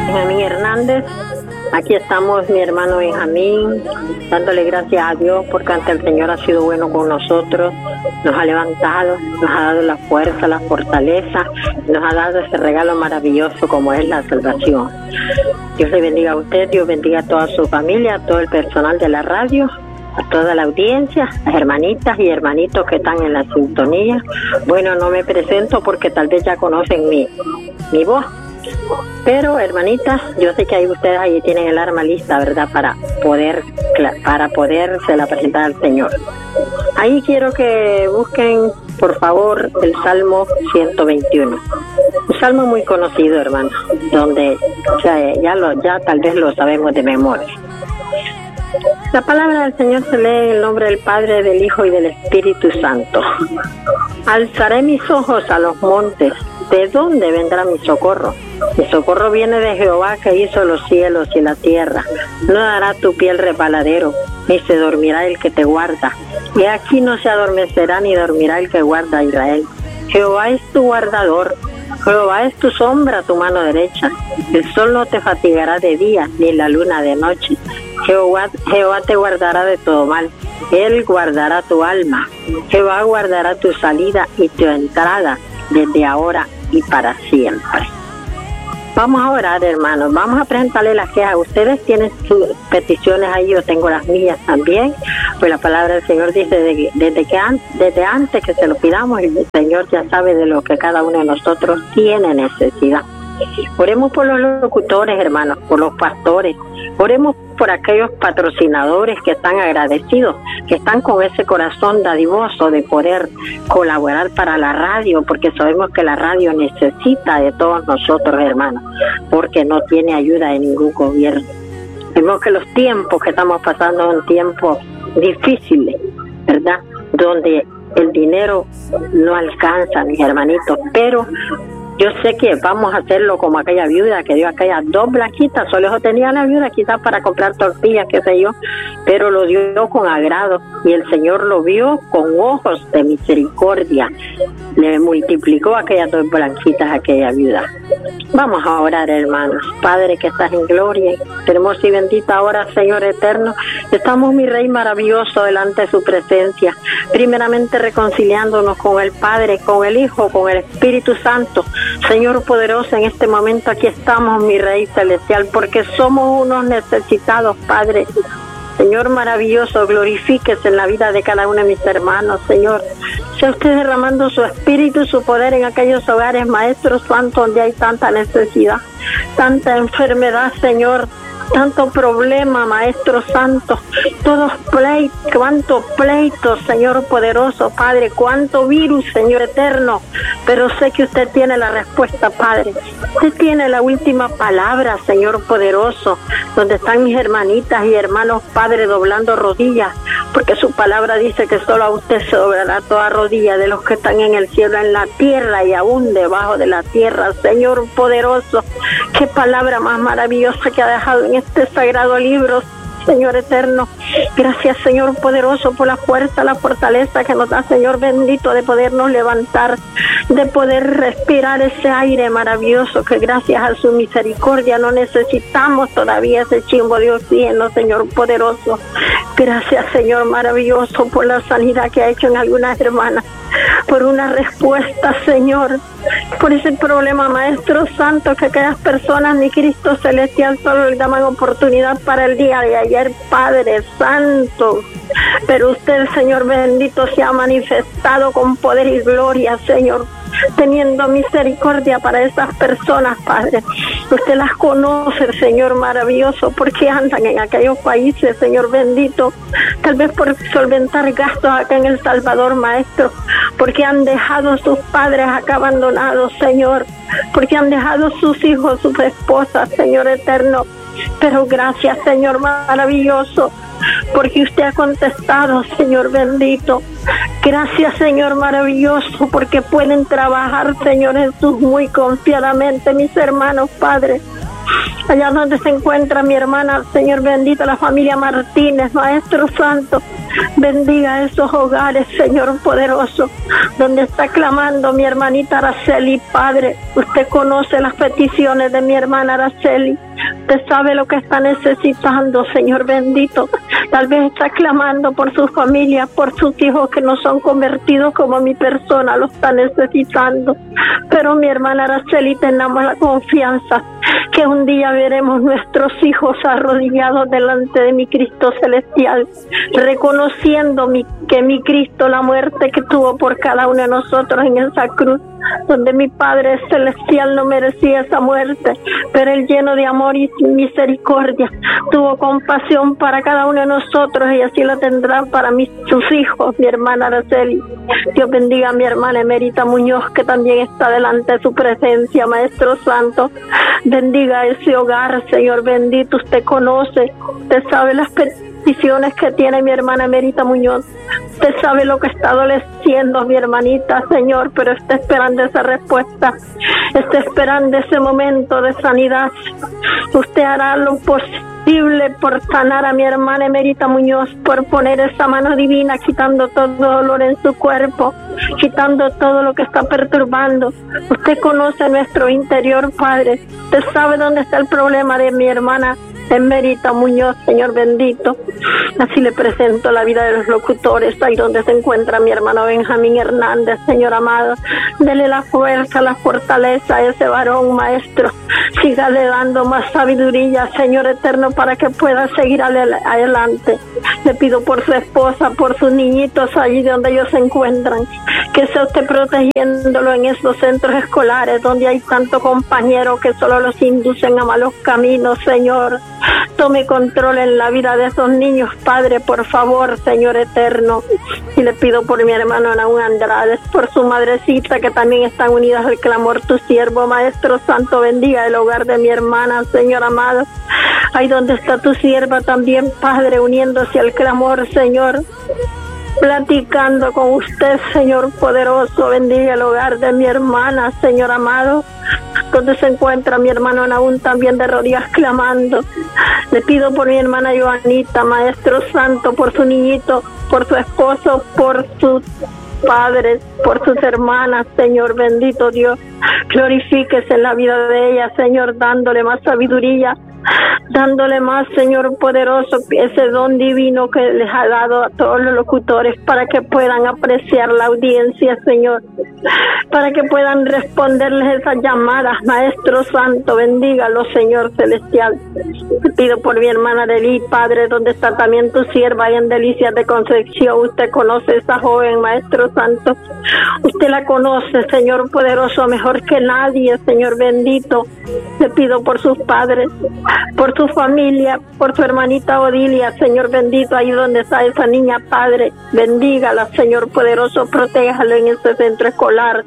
Benjamín Hernández. Aquí estamos, mi hermano Benjamín, dándole gracias a Dios porque ante el Señor ha sido bueno con nosotros, nos ha levantado, nos ha dado la fuerza, la fortaleza, nos ha dado ese regalo maravilloso como es la salvación. Dios le bendiga a usted, Dios bendiga a toda su familia, a todo el personal de la radio, a toda la audiencia, las hermanitas y hermanitos que están en la sintonía. Bueno, no me presento porque tal vez ya conocen mi voz. Pero hermanitas, yo sé que ahí ustedes ahí tienen el arma lista, ¿verdad? Para poderse la presentar al Señor. Ahí quiero que busquen, por favor, el Salmo 121. Un salmo muy conocido, hermano, donde ya tal vez lo sabemos de memoria. La palabra del Señor se lee en el nombre del Padre, del Hijo y del Espíritu Santo. Alzaré mis ojos a los montes. ¿De dónde vendrá mi socorro? Mi socorro viene de Jehová, que hizo los cielos y la tierra. No dará tu pie el resbaladero, ni se dormirá el que te guarda. Y aquí no se adormecerá ni dormirá el que guarda a Israel. Jehová es tu guardador. Jehová es tu sombra a tu mano derecha. El sol no te fatigará de día, ni la luna de noche. Jehová te guardará de todo mal. Él guardará tu alma. Jehová guardará tu salida y tu entrada desde ahora y para siempre. Vamos a orar, hermanos. Vamos a presentarle las quejas. Ustedes tienen sus peticiones ahí, yo tengo las mías también. Pues la palabra del Señor dice desde antes que se lo pidamos, el Señor ya sabe de lo que cada uno de nosotros tiene necesidad. Oremos por los locutores, hermanos, por los pastores. Oremos por aquellos patrocinadores que están agradecidos, que están con ese corazón dadivoso de poder colaborar para la radio, porque sabemos que la radio necesita de todos nosotros, hermanos, porque no tiene ayuda de ningún gobierno. Vemos que los tiempos que estamos pasando son tiempos difíciles, ¿verdad? Donde el dinero no alcanza, mis hermanitos, pero yo sé que vamos a hacerlo como aquella viuda que dio aquellas 2 blanquitas, solo eso tenía la viuda quizás para comprar tortillas, qué sé yo, pero lo dio con agrado y el Señor lo vio con ojos de misericordia, le multiplicó aquellas 2 blanquitas a aquella viuda. Vamos a orar, hermanos. Padre que estás en gloria, hermosa y bendita hora, Señor eterno, estamos, mi Rey maravilloso, delante de su presencia, primeramente reconciliándonos con el Padre, con el Hijo, con el Espíritu Santo. Señor poderoso, en este momento aquí estamos, mi Rey celestial, porque somos unos necesitados, Padre. Señor maravilloso, glorifíquese en la vida de cada uno de mis hermanos, Señor. Sea usted derramando su espíritu y su poder en aquellos hogares, Maestro Santo, donde hay tanta necesidad, tanta enfermedad, Señor, tanto problema, Maestro Santo, todos pleitos, cuánto pleito, Señor poderoso, Padre, cuánto virus, Señor eterno, pero sé que usted tiene la respuesta, Padre. Usted tiene la última palabra, Señor poderoso, donde están mis hermanitas y hermanos, Padre, doblando rodillas, porque su palabra dice que solo a usted se doblará toda rodilla de los que están en el cielo, en la tierra y aún debajo de la tierra. Señor poderoso, qué palabra más maravillosa que ha dejado en este sagrado libro, Señor eterno. Gracias, Señor poderoso, por la fuerza, la fortaleza que nos da, Señor bendito, de podernos levantar, de poder respirar ese aire maravilloso que gracias a su misericordia no necesitamos todavía ese chimbo de oxígeno, Señor poderoso. Gracias, Señor maravilloso, por la sanidad que ha hecho en algunas hermanas, por una respuesta, Señor, por ese problema, Maestro Santo, que aquellas personas, mi Cristo celestial, solo le daban oportunidad para el día de ayer, Padre Santo. Pero usted, Señor bendito, se ha manifestado con poder y gloria, Señor, teniendo misericordia para esas personas, Padre. Usted las conoce, Señor maravilloso, porque andan en aquellos países, Señor bendito, tal vez por solventar gastos acá en El Salvador, Maestro, porque han dejado a sus padres acá abandonados, Señor, porque han dejado sus hijos, sus esposas, Señor eterno. Pero gracias, Señor maravilloso, porque usted ha contestado, Señor bendito. Gracias, Señor maravilloso, porque pueden trabajar, Señor Jesús, muy confiadamente, mis hermanos, Padre. Allá donde se encuentra mi hermana, Señor bendito, la familia Martínez, Maestro Santo, Bendiga esos hogares, Señor poderoso, donde está clamando mi hermanita Araceli, Padre. Usted conoce las peticiones de mi hermana Araceli. Usted sabe lo que está necesitando, Señor bendito. Tal vez está clamando por su familia, por sus hijos que no son convertidos como mi persona lo está necesitando. Pero mi hermana Araceli, tengamos la confianza que un día veremos nuestros hijos arrodillados delante de mi Cristo celestial, reconociendo que mi Cristo, la muerte que tuvo por cada uno de nosotros en esa cruz, donde mi Padre celestial no merecía esa muerte, pero Él, lleno de amor y misericordia, tuvo compasión para cada uno de nosotros, y así lo tendrá para sus hijos, mi hermana Araceli. Dios bendiga a mi hermana Emerita Muñoz, que también está delante de su presencia, Maestro Santo. Bendiga ese hogar, Señor bendito. Usted conoce, usted sabe las peticiones que tiene mi hermana Emerita Muñoz. Usted sabe lo que está adoleciendo mi hermanita, Señor, pero está esperando esa respuesta, está esperando ese momento de sanidad. Usted hará lo posible por sanar a mi hermana Emerita Muñoz, por poner esa mano divina, quitando todo dolor en su cuerpo, quitando todo lo que está perturbando. Usted conoce nuestro interior, Padre. Usted sabe dónde está el problema de mi hermana Emerita Muñoz, Señor bendito. Así le presento la vida de los locutores, ahí donde se encuentra mi hermano Benjamín Hernández, Señor amado. Dele la fuerza, la fortaleza a ese varón, Maestro. Sígale dando más sabiduría, Señor eterno, para que pueda seguir adelante. Le pido por su esposa, por sus niñitos allí donde ellos se encuentran, que sea usted protegiéndolo en esos centros escolares donde hay tantos compañeros que solo los inducen a malos caminos, Señor. Tome control en la vida de esos niños, Padre, por favor, Señor eterno. Y le pido por mi hermano Naúm Andrade, por su madrecita, que también están unidas al clamor tu siervo, Maestro Santo. Bendiga el hogar de mi hermana, Señor amado. Ahí donde está tu sierva también, Padre, uniéndose al clamor, Señor, platicando con usted, Señor poderoso. Bendiga el hogar de mi hermana, Señor amado, donde se encuentra mi hermano Naúm también de rodillas clamando. Le pido por mi hermana Joanita, Maestro Santo, por su niñito, por su esposo, por sus padres, por sus hermanas, Señor bendito Dios. Glorifíquese en la vida de ella, Señor, dándole más sabiduría, dándole más, Señor poderoso, ese don divino que les ha dado a todos los locutores, para que puedan apreciar la audiencia, Señor, para que puedan responderles esas llamadas, Maestro Santo. Bendígalo, Señor celestial. Te pido por mi hermana Deli, Padre, donde está también tu sierva ahí en Delicias de Concepción. Usted conoce a esa joven, Maestro Santo. Usted la conoce, Señor poderoso, mejor que nadie, Señor bendito. Le pido por sus padres, por su familia, por su hermanita Odilia, Señor bendito, ahí donde está esa niña, Padre. Bendígala, Señor poderoso, protéjalo en este centro escolar.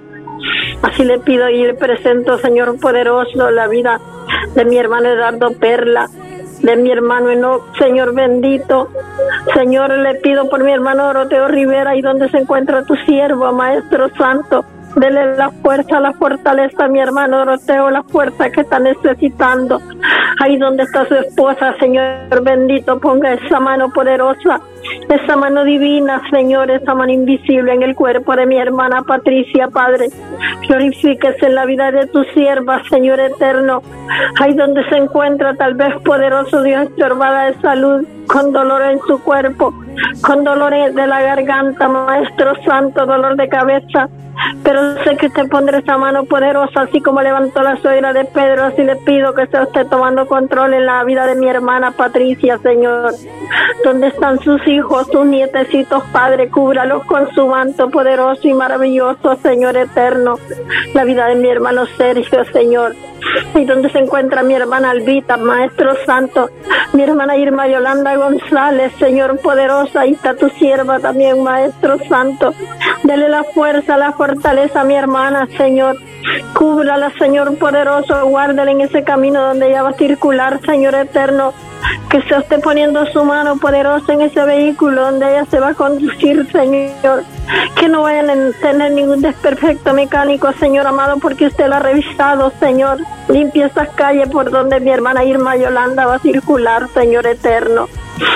Así le pido y le presento, Señor poderoso, la vida de mi hermano Eduardo Perla, de mi hermano Enoch, Señor bendito. Señor, le pido por mi hermano Doroteo Rivera, ahí donde se encuentra tu siervo, Maestro Santo. Dele la fuerza, la fortaleza a mi hermano Doroteo, la fuerza que está necesitando. Ahí donde está su esposa, Señor bendito, ponga esa mano poderosa, esa mano divina, Señor, esa mano invisible en el cuerpo de mi hermana Patricia, Padre. Glorifíquese en la vida de tu sierva, Señor eterno. Ahí donde se encuentra, tal vez, poderoso Dios, estorbada de salud, con dolor en su cuerpo, con dolores de la garganta, Maestro Santo, dolor de cabeza. Pero sé que usted pondrá esa mano poderosa, así como levantó la suegra de Pedro. Así le pido que sea usted tomando control en la vida de mi hermana Patricia, Señor. Donde están sus hijos, sus nietecitos, Padre, cúbralos con su manto poderoso y maravilloso, Señor eterno. La vida de mi hermano Sergio, Señor. Y donde se encuentra mi hermana Albita, Maestro Santo, mi hermana Irma Yolanda González, Señor poderosa, ahí está tu sierva también, Maestro Santo. Dele la fuerza, la fortaleza a mi hermana, Señor. Cúbrala, Señor poderoso, guárdala en ese camino donde ella va a circular, Señor eterno. Que se esté poniendo su mano poderosa en ese vehículo donde ella se va a conducir, Señor. Que no vayan a tener ningún desperfecto mecánico, Señor amado, porque usted la ha revisado, Señor. Limpia esas calles por donde mi hermana Irma Yolanda va a circular, Señor eterno.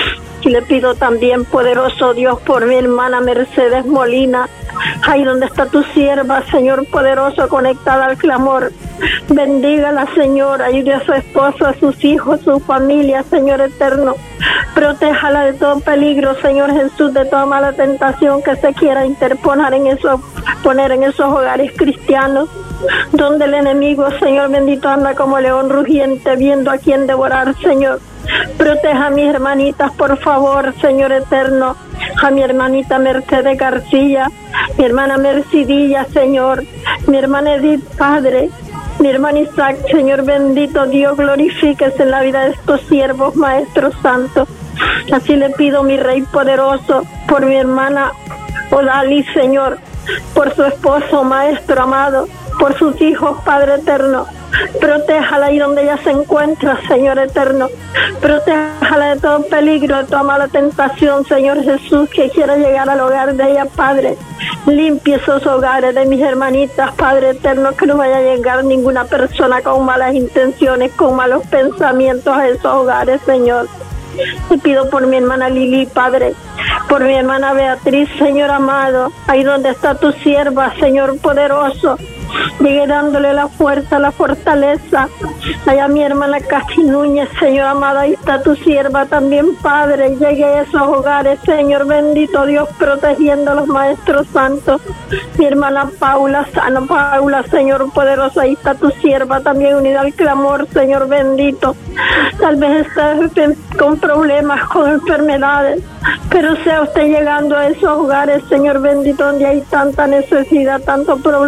Así le pido también, poderoso Dios, por mi hermana Mercedes Molina, ahí donde está tu sierva, Señor poderoso, conectada al clamor. Bendígala, Señor, ayude a su esposo, a sus hijos, su familia, Señor eterno. Protéjala de todo peligro, Señor Jesús, de toda mala tentación que se quiera interponer poner en esos hogares cristianos, donde el enemigo, Señor bendito, anda como león rugiente, viendo a quién devorar, Señor. Proteja a mis hermanitas, por favor, Señor eterno, a mi hermanita Mercedes García, mi hermana Mercidilla, Señor, mi hermana Edith, Padre, mi hermano Isaac, Señor bendito, Dios, glorifíquese en la vida de estos siervos, Maestro Santo. Así le pido, mi Rey poderoso, por mi hermana Odali, Señor, por su esposo, Maestro amado, por sus hijos, Padre eterno. Protéjala ahí donde ella se encuentra, Señor eterno. Protéjala de todo peligro, de toda mala tentación, Señor Jesús, que quiera llegar al hogar de ella, Padre. Limpie esos hogares de mis hermanitas, Padre eterno, que no vaya a llegar ninguna persona con malas intenciones, con malos pensamientos a esos hogares, Señor. Te pido por mi hermana Lili, Padre, por mi hermana Beatriz, Señor amado, ahí donde está tu sierva, Señor poderoso. Llegué dándole la fuerza, la fortaleza. Allá mi hermana Casi Núñez, Señor amado, ahí está tu sierva también, Padre. Llegué a esos hogares, Señor bendito Dios, protegiendo a los maestros santos. Mi hermana Paula, Sana Paula, Señor poderoso, ahí está tu sierva también, unida al clamor, Señor bendito. Tal vez esté con problemas, con enfermedades, pero sea usted llegando a esos hogares, Señor bendito, donde hay tanta necesidad, tanto problema.